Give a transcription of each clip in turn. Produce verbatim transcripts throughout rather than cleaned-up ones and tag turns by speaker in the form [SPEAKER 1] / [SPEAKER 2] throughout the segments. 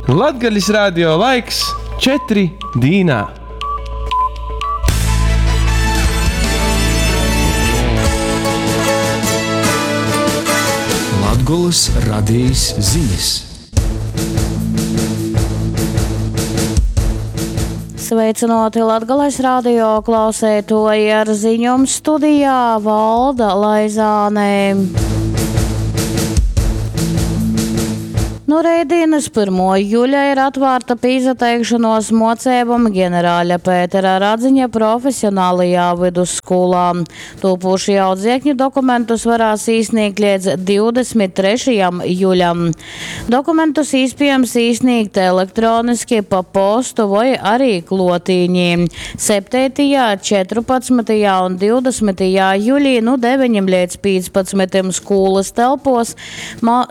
[SPEAKER 1] Latgaļas radio laiks četri dīnā.
[SPEAKER 2] Latgolas radījis ziņas.
[SPEAKER 3] Sveicināti Latgales radio klausētoji, ar ziņām studijā Valda Laizāne. No rētdienas pirmā jūļa ir atvērta pīzateikšanos mocēbam ģenerāļa Pētera Radziņa profesionālajā vidusskolā. Tūpuši audziekņu dokumentus varēs īsniegt līdz divdesmit trešajam jūļam. Dokumentus iespējams īsniegt elektroniski pa postu vai arī klotīņī. septītajā, četrpadsmitajā un divdesmitajā jūļī no deviņiem līdz piecpadsmitam skolas telpos Ma-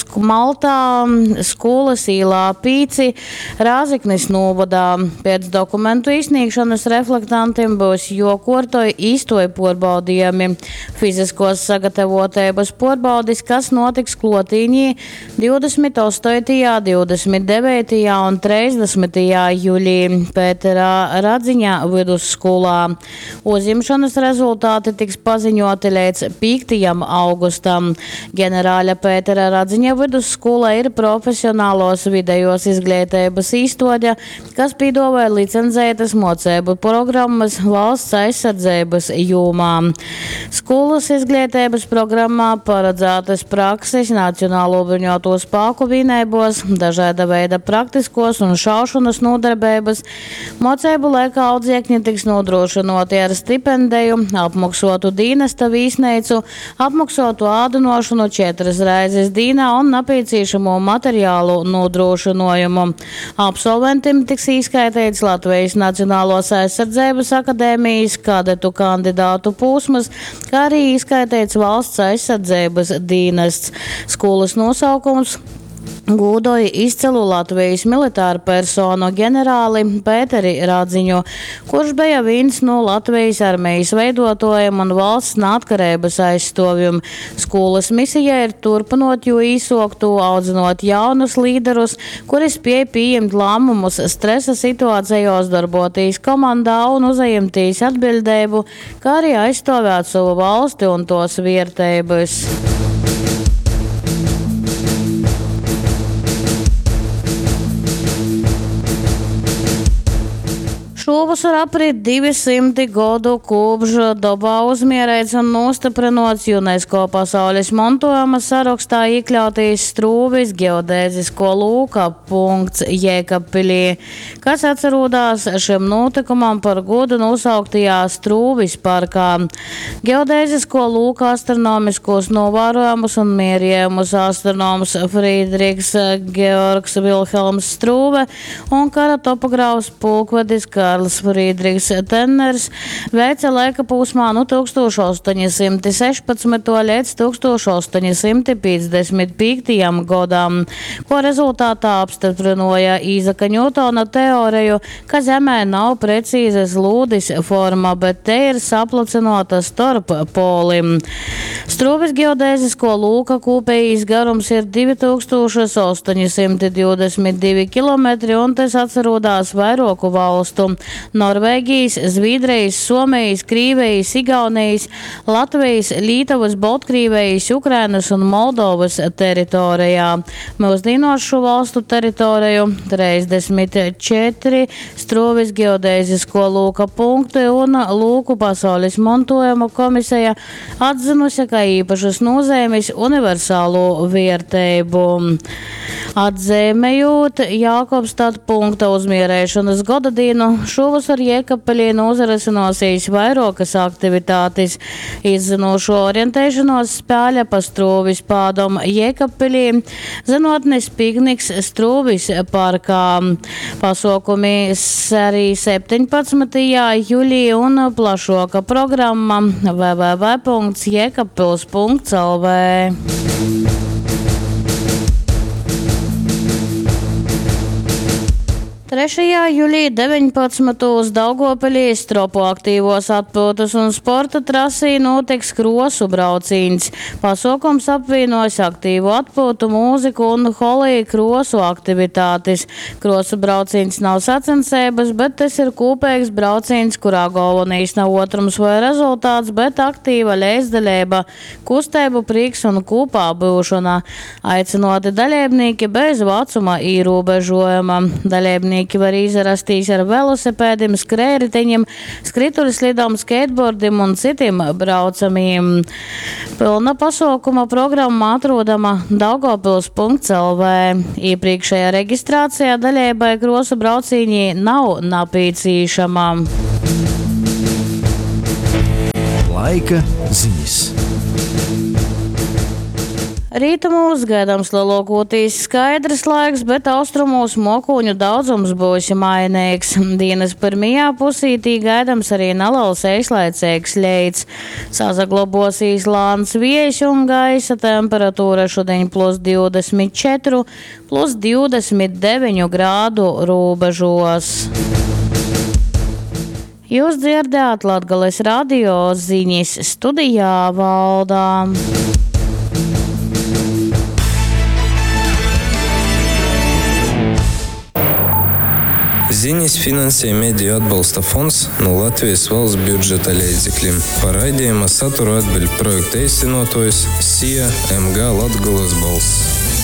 [SPEAKER 3] Maltā, skolas īlā pīci, Rāziknis novadā. Pēc dokumentu izsniegšanas reflektantiem būs jokortoja īstoja porbaudījumi. Fiziskos sagatavotības porbaudis, kas notiks klotīņī divdesmit astotajā, divdesmit devītajā un trīsdesmitajā jūļī Pētera Radziņa vidusskolā. Uzņemšanas rezultāti tiks paziņoti līdz piektajam augustam. Ģenerāļa Pētera Radziņa vidusskola ir profesionālos vidējos izglītības īstoģa, kas piedāvā licencētas mocēbu programmas valsts aizsardzības jomā. Skolas izglītības programmā paredzētas prakses Nacionālo bruņoto spēku vienībos, dažāda veida praktiskos un šaušanas nodarbības. Mocēbu laikā audziekņi tiks nodrošinoti ar stipendiju, apmaksotu dienesta vīsneicu, apmaksotu ādinošanu četras reizes dienā un napīcīšamo materiālu nodrošinājumu. Absolventiem tiks izskaitīts Latvijas Nacionālās aizsardzības akadēmijas kadetu kandidātu posms, kā arī izskaitīts valsts aizsardzības dienests. Skolas nosaukums gūdoja izcilu Latvijas militāru personu ģenerāli Pēteri Radziņu, kurš bija viens no Latvijas armijas veidotājiem un valsts neatkarības aizstāvjiem. Skolas misija ir turpinot jo īsoktu, audzinot jaunus līderus, kuri spēj pieņemt lēmumus stresa situācijos, darboties komandā un uzņemties atbildību, kā arī aizstāvēt savu valsti un tos vērtības. Šovasar aprit divsimti gadu kopš dabā uzmierēts un nostiprinots UNESCO pasaules mantojuma sarakstā iekļautais Strūvis geodēzisko lūka punkts Jēkabpilī, kas atcerūdās šim notikumam par godu nosauktajā Strūvis parkā. Geodēzisko lūka astronomiskos novērojumus un mērījumus astronoms Friedrichs Georgs Vilhelms Strūve un kara topogrāfs pulkvedis Karls Friedrichs Tenners veica laika posmā no tūkstoš astoņi simti sešpadsmitajā līdz tūkstoš astoņi simti piecdesmit piektajam gadam, ko rezultātā apstiprināja Īzaka Ņūtona teoriju, ka Zemē nav precīzas lūdis forma, bet te ir saplacinota starp polim. Strūvis geodēzisko lūka kopējais garums ir divi tūkstoši astoņi simti divdesmit divi kilometri un tas atcerūdās vairoku valstu – Norvēģijas, Zviedrijas, Somijas, Krīvijas, Igaunijas, Latvijas, Lītavas, Baltkrievijas, Ukrainas un Moldovas teritorijā. Mūsdienos šo valstu teritoriju trīsdesmit četri Strūvis geodēzisko lūka punkti un Lūku pasaules mantojuma komisija atzinusi, kā īpašas nozīmes universālo vērtību. Atzīmējot Jākopstad punkta uzmierēšanas godadienu, šovasar Jēkabpilī nozarasinosies vairākas aktivitātes. Izzinošo orientēšanos spēle pa Strūvis pādom Jēkabpilī, zinotnes pikniks Strūvis parkā. Pasākumi arī septiņpadsmitajā jūļī un plašāka programma w w w punkts jēkabpils punkts l v. trešajā jūlijā deviņpadsmitajā Daugavpilī stropu aktīvos atpūtas un sporta trasī notiks krosu brauciens. Pasākums apvienojas aktīvu atpūtu, mūziku un holī krosu aktivitātes. Krosu brauciens nav sacensības, bet tas ir kopīgs brauciens, kurā galvenais nav otrums vai rezultāts, bet aktīva līdzdalība, kustību prieks un kopā būšana. Aicinoti dalībnieki bez vecuma ierobežojuma. Dalībnieki var izrastīs ar velosipēdiem, skrējriteņiem, skrituļslidām, skateboardiem un citiem braucamiem. Pilna pasaukuma programma atrodama daugavpils punkts el vē. Iepriekšējā reģistrācijā dalībai krosu braucīņi nav napīcīšama.
[SPEAKER 2] Laika ziņas.
[SPEAKER 3] Rītumos gaidāms lielākoties skaidrs laiks, bet austrumos mokuņu daudzums būs mainīgs. Dienas pirmajā pusītī gaidāms arī neliels īslaicīgs ļeids. Sasaglabosies lāns vējš un gaisa temperatūra šodien plus divdesmit četri, plus divdesmit deviņi grādu robežos. Jūs dzirdējāt Latgales radio ziņas, studijā Valdā.
[SPEAKER 4] Ziņas finansē Mediju atbalsta fonds no Latvijas valsts budžeta līdzekļiem. Par raidījuma saturu atbild projekta īstenotājs S I A M G Latgales balss.